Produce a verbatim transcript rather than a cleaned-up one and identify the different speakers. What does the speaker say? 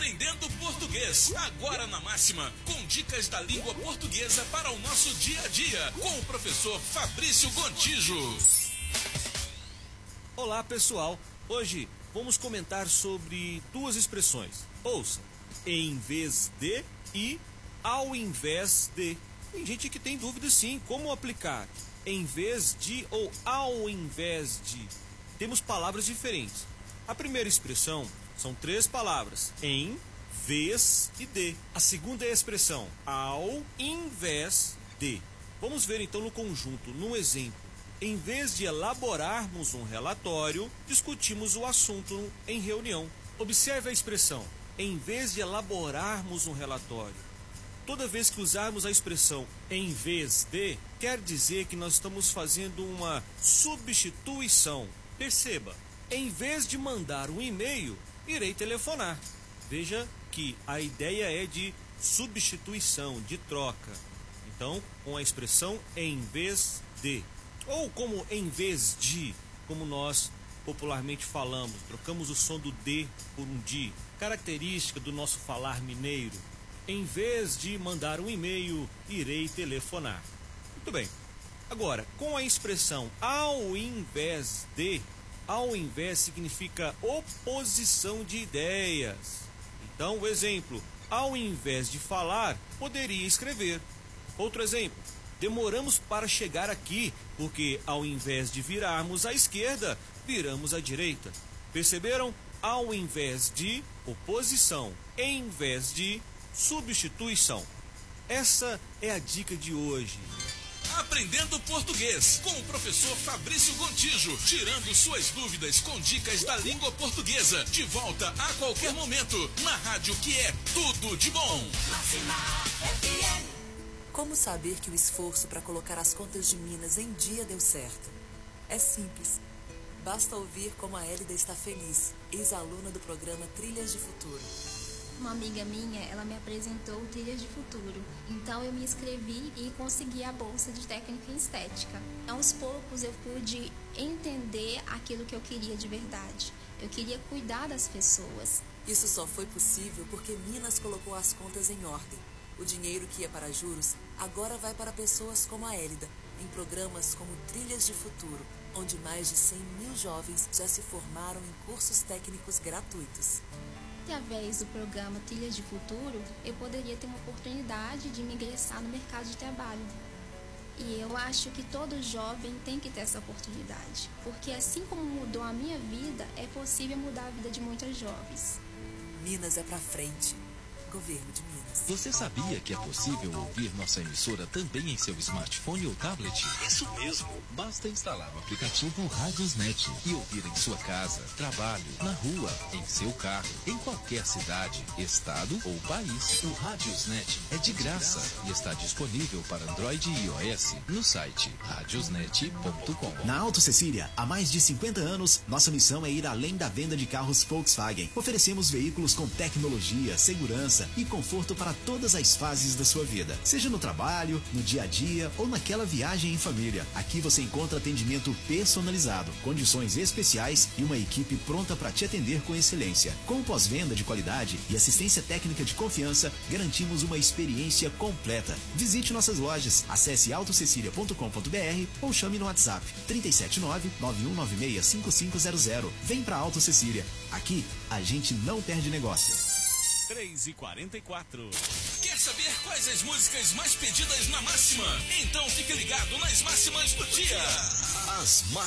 Speaker 1: Aprendendo Português, agora na Máxima, com dicas da língua portuguesa para o nosso dia a dia, com o professor Fabrício Gontijo.
Speaker 2: Olá pessoal, hoje vamos comentar sobre duas expressões. Ouça, em vez de e ao invés de. Tem gente que tem dúvida sim, como aplicar em vez de ou ao invés de. Temos palavras diferentes. A primeira expressão são três palavras, em, vez e de. A segunda é a expressão ao invés de. Vamos ver então no conjunto, num exemplo. Em vez de elaborarmos um relatório, discutimos o assunto em reunião. Observe a expressão, em vez de elaborarmos um relatório. Toda vez que usarmos a expressão em vez de, quer dizer que nós estamos fazendo uma substituição. Perceba, em vez de mandar um e-mail, irei telefonar. Veja que a ideia é de substituição, de troca. Então, com a expressão em vez de. Ou como em vez de, como nós popularmente falamos, trocamos o som do de por um di, característica do nosso falar mineiro. Em vez de mandar um e-mail, irei telefonar. Muito bem. Agora, com a expressão ao invés de, ao invés significa oposição de ideias. Então, o exemplo, ao invés de falar, poderia escrever. Outro exemplo, demoramos para chegar aqui, porque ao invés de virarmos à esquerda, viramos à direita. Perceberam? Ao invés de, oposição. Em vez de, substituição. Essa é a dica de hoje.
Speaker 1: Aprendendo Português, com o professor Fabrício Gontijo, tirando suas dúvidas com dicas da língua portuguesa. De volta a qualquer momento, na rádio que é tudo de bom.
Speaker 3: Como saber que o esforço para colocar as contas de Minas em dia deu certo? É simples. Basta ouvir como a Hélida está feliz, ex-aluna do programa Trilhas de Futuro.
Speaker 4: Uma amiga minha, ela me apresentou Trilhas de Futuro. Então eu me inscrevi e consegui a bolsa de técnica em estética. Aos poucos eu pude entender aquilo que eu queria de verdade. Eu queria cuidar das pessoas.
Speaker 3: Isso só foi possível porque Minas colocou as contas em ordem. O dinheiro que ia para juros agora vai para pessoas como a Hélida, em programas como Trilhas de Futuro, onde mais de cem mil jovens já se formaram em cursos técnicos gratuitos.
Speaker 4: Através do programa Trilhas de Futuro, eu poderia ter uma oportunidade de me ingressar no mercado de trabalho. E eu acho que todo jovem tem que ter essa oportunidade, porque assim como mudou a minha vida, é possível mudar a vida de muitas jovens.
Speaker 3: Minas é pra frente. Governo de Minas.
Speaker 5: Você sabia que é possível ouvir nossa emissora também em seu smartphone ou tablet?
Speaker 6: Isso mesmo.
Speaker 5: Basta instalar o aplicativo Radiosnet e ouvir em sua casa, trabalho, na rua, em seu carro, em qualquer cidade, estado ou país. O Radiosnet é de graça e está disponível para Android e iOS no site radiosnet ponto com.
Speaker 7: Na Auto Cecília, há mais de cinquenta anos, nossa missão é ir além da venda de carros Volkswagen. Oferecemos veículos com tecnologia, segurança e conforto para todas as fases da sua vida. Seja no trabalho, no dia a dia ou naquela viagem em família. Aqui você encontra atendimento personalizado, condições especiais e uma equipe pronta para te atender com excelência. Com pós-venda de qualidade e assistência técnica de confiança, garantimos uma experiência completa. Visite nossas lojas, acesse auto cecília ponto com ponto br ou chame no WhatsApp trinta e sete nove, nove um nove seis, cinco cinco zero zero. Vem pra Auto Cecília. Aqui, a gente não perde negócio.
Speaker 2: três e quarenta e quatro.
Speaker 1: Quer saber quais as músicas mais pedidas na Máxima? Então fique ligado nas máximas do dia.
Speaker 6: As máximas.